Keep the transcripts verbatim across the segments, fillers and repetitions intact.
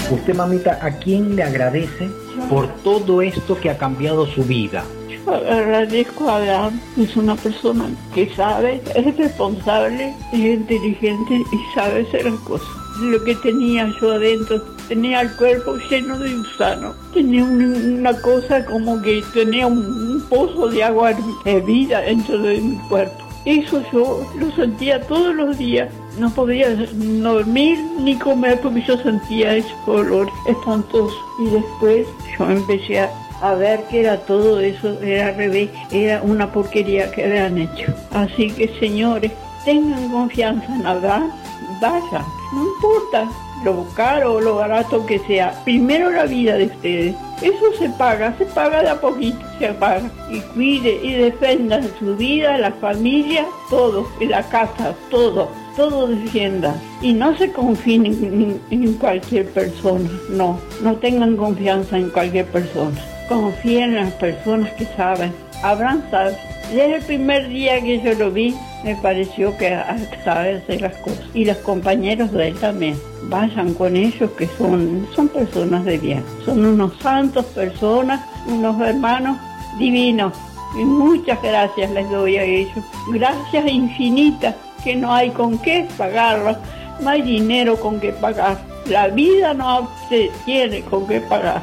Usted, mamita, ¿a quién le agradece por todo esto que ha cambiado su vida? Yo agradezco a Adán, es una persona que sabe, es responsable, es inteligente y sabe hacer las cosas. Lo que tenía yo adentro, tenía el cuerpo lleno de gusanos, tenía un, una cosa como que tenía un, un pozo de agua hervida dentro de mi cuerpo. Eso yo lo sentía todos los días. No podía dormir ni comer porque yo sentía ese olor espantoso. Y después yo empecé a, a ver que era todo eso, era al revés, era una porquería que habían hecho. Así que, señores, tengan confianza en Adán, vayan, no importa lo caro o lo barato que sea, primero la vida de ustedes. Eso se paga, se paga de a poquito, se paga. Y cuide y defienda su vida, la familia, todo, y la casa, todo, todo defienda. Y no se confíen en, en, en cualquier persona, no, no tengan confianza en cualquier persona. Confíen en las personas que saben. Abraham sabe. Desde el primer día que yo lo vi, me pareció que sabe hacer las cosas. Y los compañeros de él también. Vayan con ellos que son, son personas de bien. Son unos santos personas, unos hermanos divinos. Y muchas gracias les doy a ellos. Gracias infinitas, que no hay con qué pagarlas. No hay dinero con qué pagar. La vida no se tiene con qué pagar.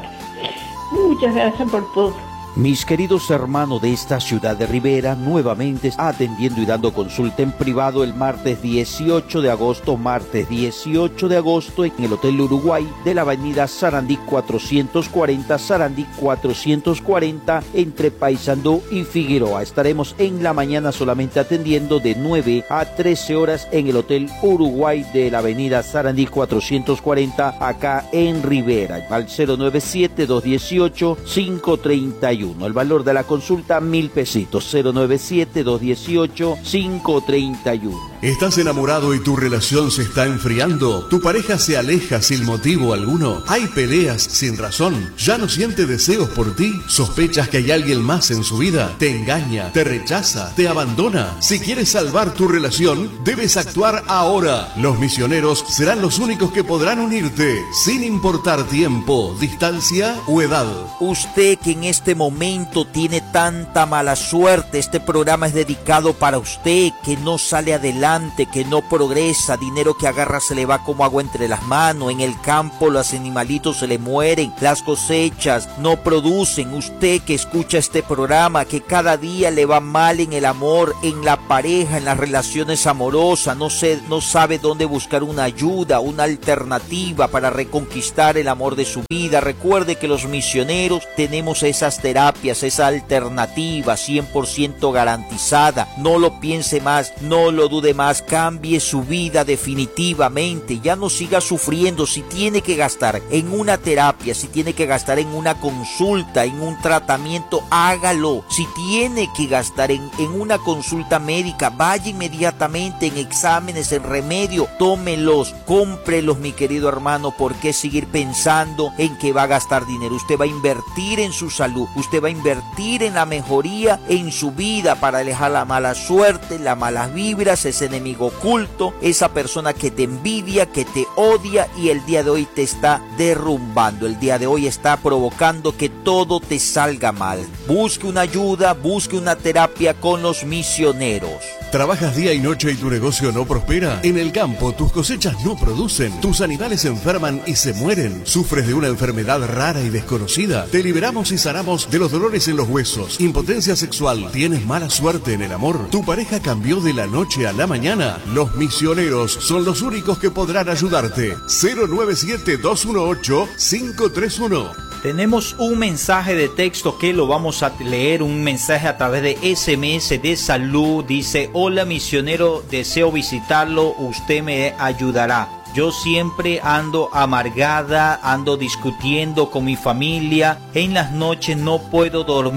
Muchas gracias por todo. Mis queridos hermanos de esta ciudad de Rivera, nuevamente atendiendo y dando consulta en privado el martes dieciocho de agosto, martes dieciocho de agosto en el Hotel Uruguay de la avenida Sarandí cuatrocientos cuarenta, Sarandí cuatrocientos cuarenta, entre Paysandú y Figueroa. Estaremos en la mañana solamente atendiendo de nueve a trece horas en el Hotel Uruguay de la avenida Sarandí cuatrocientos cuarenta, acá en Rivera, al cero nueve siete, dos uno ocho, cinco tres uno. El valor de la consulta, mil pesitos. Cero nueve siete, dos uno ocho, cinco tres uno. ¿Estás enamorado y tu relación se está enfriando? ¿Tu pareja se aleja sin motivo alguno? ¿Hay peleas sin razón? ¿Ya no siente deseos por ti? ¿Sospechas que hay alguien más en su vida? ¿Te engaña? ¿Te rechaza? ¿Te abandona? Si quieres salvar tu relación, debes actuar ahora. Los misioneros serán los únicos que podrán unirte, sin importar tiempo, distancia o edad. Usted que en este momento tiene tanta mala suerte, este programa es dedicado para usted, que no sale adelante, que no progresa, dinero que agarra se le va como agua entre las manos, en el campo los animalitos se le mueren, las cosechas no producen. Usted que escucha este programa, que cada día le va mal en el amor, en la pareja, en las relaciones amorosas, no, sé, no sabe dónde buscar una ayuda, una alternativa para reconquistar el amor de su vida. Recuerde que los misioneros tenemos esas terapias, esa alternativa cien por ciento garantizada. No lo piense más, no lo dude más, cambie su vida definitivamente, ya no siga sufriendo. Si tiene que gastar en una terapia, si tiene que gastar en una consulta, en un tratamiento, hágalo. Si tiene que gastar en, en una consulta médica, vaya inmediatamente, en exámenes, en remedio, tómelos, cómprelos, mi querido hermano. ¿Por qué seguir pensando en que va a gastar dinero? Usted va a invertir en su salud, usted va a invertir en la mejoría en su vida para alejar la mala suerte, las malas vibras, ese enemigo oculto, esa persona que te envidia, que te odia y el día de hoy te está derrumbando, el día de hoy está provocando que todo te salga mal. Busque una ayuda, busque una terapia con los misioneros. ¿Trabajas día y noche y tu negocio no prospera? En el campo tus cosechas no producen, tus animales se enferman y se mueren, sufres de una enfermedad rara y desconocida. Te liberamos y sanamos de los dolores en los huesos, impotencia sexual, tienes mala suerte en el amor, tu pareja cambió de la noche a la mañana. Los misioneros son los únicos que podrán ayudarte. cero nueve siete, dos uno ocho, cinco tres uno. Tenemos un mensaje de texto que lo vamos a leer, un mensaje a través de ese eme ese de salud. Dice: hola misionero, deseo visitarlo, usted me ayudará. Yo siempre ando amargada, ando discutiendo con mi familia, en las noches no puedo dormir.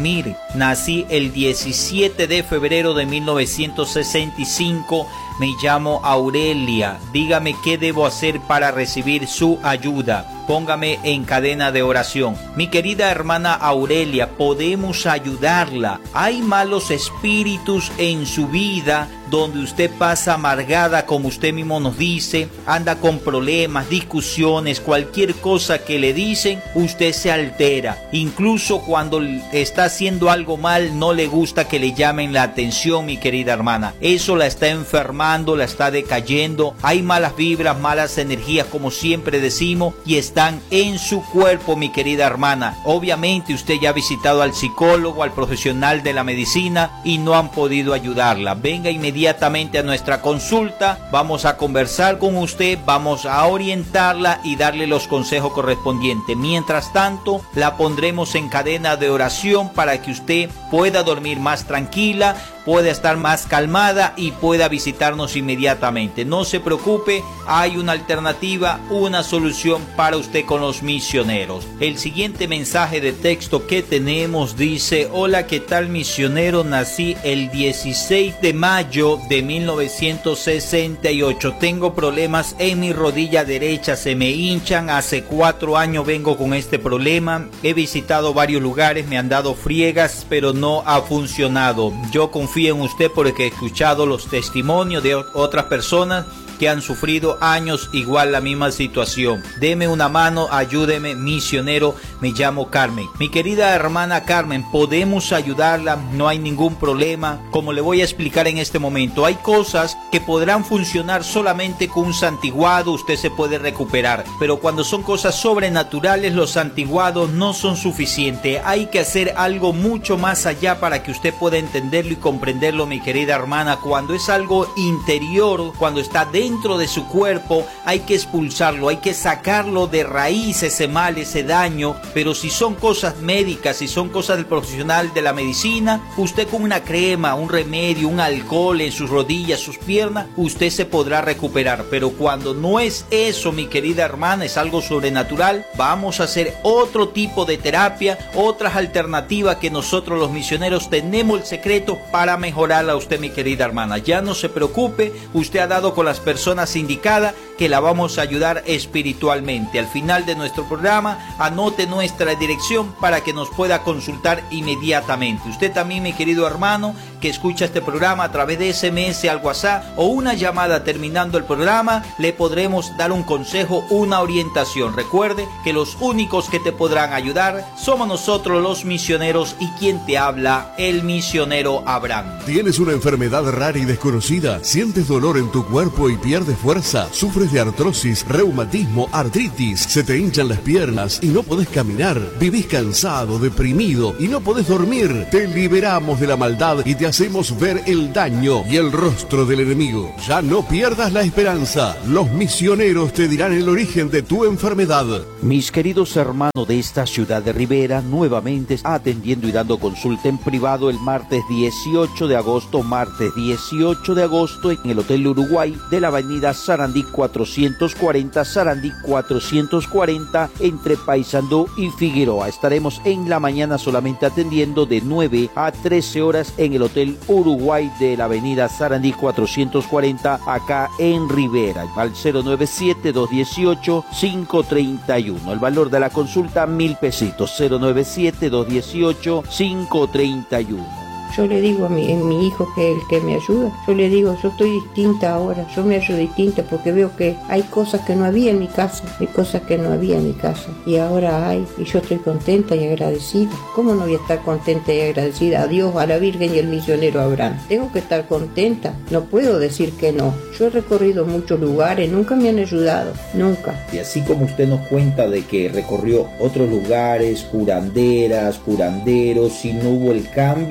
nací el diecisiete de febrero de mil novecientos sesenta y cinco. Me llamo Aurelia. Dígame qué debo hacer para recibir su ayuda. Póngame en cadena de oración. Mi querida hermana Aurelia, podemos ayudarla. Hay malos espíritus en su vida donde usted pasa amargada, como usted mismo nos dice, anda con problemas, discusiones, cualquier cosa que le dicen, usted se altera. Incluso cuando está haciendo algo mal, no le gusta que le llamen la atención, mi querida hermana. Eso la está enfermando, la está decayendo. Hay malas vibras, malas energías, como siempre decimos, y están en su cuerpo, mi querida hermana. Obviamente usted ya ha visitado al psicólogo, al profesional de la medicina, y no han podido ayudarla. Venga inmediatamente inmediatamente a nuestra consulta, vamos a conversar con usted, vamos a orientarla y darle los consejos correspondientes. Mientras tanto, la pondremos en cadena de oración para que usted pueda dormir más tranquila, pueda estar más calmada y pueda visitarnos inmediatamente. No se preocupe, hay una alternativa, una solución para usted con los misioneros. El siguiente mensaje de texto que tenemos dice: hola, ¿qué tal, misionero? Nací el dieciséis de mayo de mil novecientos sesenta y ocho. Tengo problemas en mi rodilla derecha, se me hinchan. Hace cuatro años vengo con este problema. He visitado varios lugares, me han dado friegas, pero no ha funcionado. Yo confío Confío en usted porque he escuchado los testimonios de otras personas que han sufrido años igual la misma situación. Deme una mano, ayúdeme, misionero. Me llamo Carmen. Mi querida hermana Carmen, podemos ayudarla, no hay ningún problema. Como le voy a explicar en este momento, hay cosas que podrán funcionar solamente con un santiguado, usted se puede recuperar. Pero cuando son cosas sobrenaturales, los santiguados no son suficientes. Hay que hacer algo mucho más allá para que usted pueda entenderlo y comprenderlo, mi querida hermana. Cuando es algo interior, cuando está dentro dentro de su cuerpo, hay que expulsarlo, hay que sacarlo de raíz, ese mal, ese daño. Pero si son cosas médicas, si son cosas del profesional de la medicina, usted con una crema, un remedio, un alcohol en sus rodillas, sus piernas, usted se podrá recuperar. Pero cuando no es eso, mi querida hermana, es algo sobrenatural, vamos a hacer otro tipo de terapia, otras alternativas que nosotros los misioneros tenemos el secreto para mejorarla a usted, mi querida hermana. Ya no se preocupe, usted ha dado con las personas indicadas que la vamos a ayudar espiritualmente. Al final de nuestro programa, anote nuestra dirección para que nos pueda consultar inmediatamente. Usted también, mi querido hermano, que escucha este programa a través de ese eme ese al WhatsApp o una llamada terminando el programa, le podremos dar un consejo, una orientación. Recuerde que los únicos que te podrán ayudar somos nosotros los misioneros y quien te habla, el misionero Abraham. ¿Tienes una enfermedad rara y desconocida? ¿Sientes dolor en tu cuerpo y pierdes fuerza? ¿Sufres de artrosis, reumatismo, artritis? ¿Se te hinchan las piernas y no podés caminar? ¿Vivís cansado, deprimido y no podés dormir? Te liberamos de la maldad y te hacemos ver el daño y el rostro del enemigo. Ya no pierdas la esperanza. Los misioneros te dirán el origen de tu enfermedad. Mis queridos hermanos de esta ciudad de Rivera, nuevamente atendiendo y dando consulta en privado el martes dieciocho de agosto, martes dieciocho de agosto en el Hotel Uruguay de la avenida Sarandí cuatrocientos cuarenta, Sarandí cuatrocientos cuarenta, entre Paysandú y Figueroa. Estaremos en la mañana solamente atendiendo de nueve a trece horas en el Hotel Uruguay de la avenida Sarandí cuatrocientos cuarenta, acá en Rivera, al cero nueve siete, dos uno ocho, cinco tres uno. El valor de la consulta, mil pesitos, cero nueve siete, dos uno ocho, cinco tres uno. Yo le digo a mi, a mi hijo, que es el que me ayuda, yo le digo, yo estoy distinta ahora, yo me hallo distinta porque veo que hay cosas que no había en mi casa, hay cosas que no había en mi casa y ahora hay, y yo estoy contenta y agradecida. ¿Cómo no voy a estar contenta y agradecida? A Dios, a la Virgen y al misionero Abraham. Tengo que estar contenta, no puedo decir que no. Yo he recorrido muchos lugares, nunca me han ayudado, nunca. Y así como usted nos cuenta de que recorrió otros lugares, curanderas, curanderos, si no hubo el cambio, no.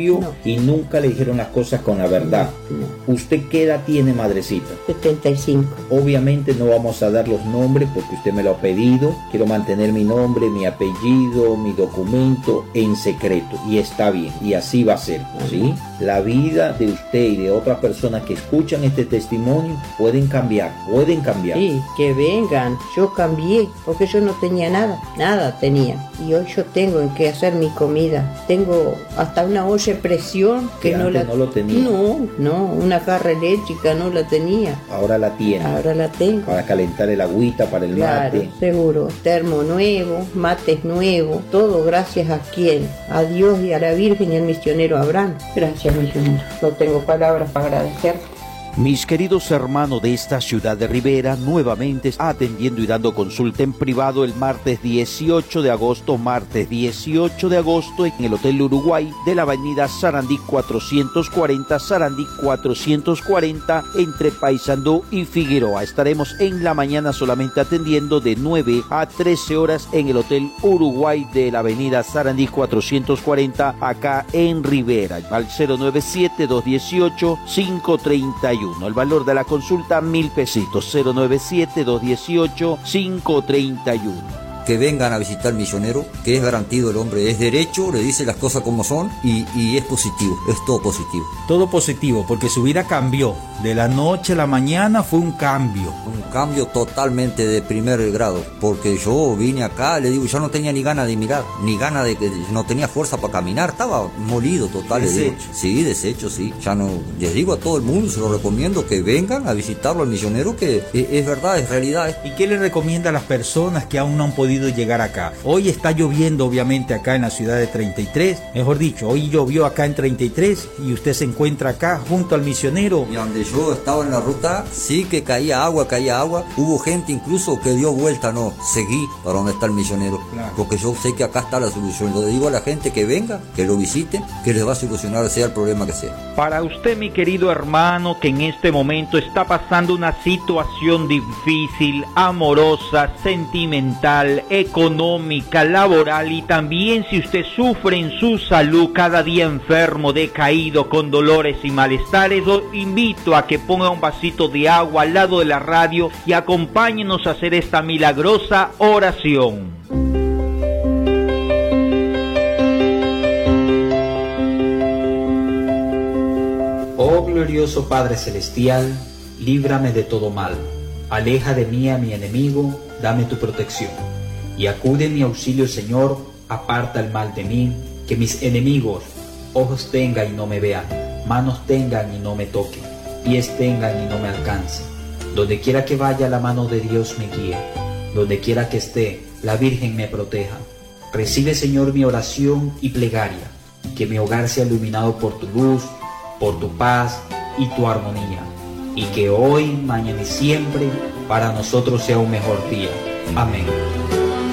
y nunca le dijeron las cosas con la verdad. No. ¿Usted qué edad tiene, madrecita? setenta y cinco. Obviamente no vamos a dar los nombres porque usted me lo ha pedido. Quiero mantener mi nombre, mi apellido, mi documento en secreto. Y está bien, y así va a ser, ¿sí? La vida de usted y de otras personas que escuchan este testimonio pueden cambiar, pueden cambiar. Sí, que vengan. Yo cambié, porque yo no tenía nada, nada tenía. Y hoy yo tengo en que hacer mi comida. Tengo hasta una olla de presión que, Que no antes la... no lo tenía. No, no, una jarra eléctrica no la tenía. Ahora la tiene. Ahora la tengo. Para calentar el agüita para el Claro, mate. seguro. Termo nuevo, mates nuevos, todo gracias a quién, a Dios y a la Virgen y al misionero Abraham. Gracias, misionero. No tengo palabras para agradecerte. Mis queridos hermanos de esta ciudad de Rivera, nuevamente atendiendo y dando consulta en privado el martes dieciocho de agosto, martes dieciocho de agosto en el Hotel Uruguay de la avenida Sarandí cuatrocientos cuarenta, Sarandí cuatrocientos cuarenta, entre Paysandú y Figueroa. Estaremos en la mañana solamente atendiendo de nueve a trece horas en el Hotel Uruguay de la avenida Sarandí cuatrocientos cuarenta, acá en Rivera, al cero nueve siete, dos uno ocho, cinco tres uno. El valor de la consulta, mil pesitos, cero nueve siete, dos uno ocho, cinco tres uno. Que vengan a visitar al misionero, que es garantido, el hombre es derecho, le dice las cosas como son y, y es positivo, es todo positivo. Todo positivo, porque su vida cambió. De la noche a la mañana fue un cambio. Un cambio totalmente de primer grado, porque yo vine acá, le digo, ya no tenía ni ganas de mirar, ni ganas de que no tenía fuerza para caminar, estaba molido total. Deshecho. Le digo. Sí, deshecho, sí. Ya no, les digo a todo el mundo, se lo recomiendo que vengan a visitarlo al misionero, que es, es verdad, es realidad. ¿Y qué le recomienda a las personas que aún no han podido llegar acá? Hoy está lloviendo obviamente acá en la ciudad de treinta y tres, mejor dicho, hoy llovió acá en treinta y tres y usted se encuentra acá junto al misionero. Y donde yo estaba en la ruta, sí que caía agua, caía agua, hubo gente incluso que dio vuelta, no, seguí para donde está el misionero, Claro. porque yo sé que acá está la solución. Lo digo a la gente que venga, que lo visiten, que les va a solucionar sea el problema que sea. Para usted, mi querido hermano, que en este momento está pasando una situación difícil, amorosa, sentimental, económica, laboral, y también si usted sufre en su salud, cada día enfermo, decaído, con dolores y malestares, lo invito a que ponga un vasito de agua al lado de la radio y acompáñenos a hacer esta milagrosa oración. Oh glorioso Padre Celestial, líbrame de todo mal, aleja de mí a mi enemigo, dame tu protección, y acude en mi auxilio, Señor, aparta el mal de mí, que mis enemigos ojos tengan y no me vean, manos tengan y no me toquen, pies tengan y no me alcancen. Donde quiera que vaya, la mano de Dios me guíe, donde quiera que esté, la Virgen me proteja. Recibe, Señor, mi oración y plegaria, que mi hogar sea iluminado por tu luz, por tu paz y tu armonía, y que hoy, mañana y siempre para nosotros sea un mejor día. Amén.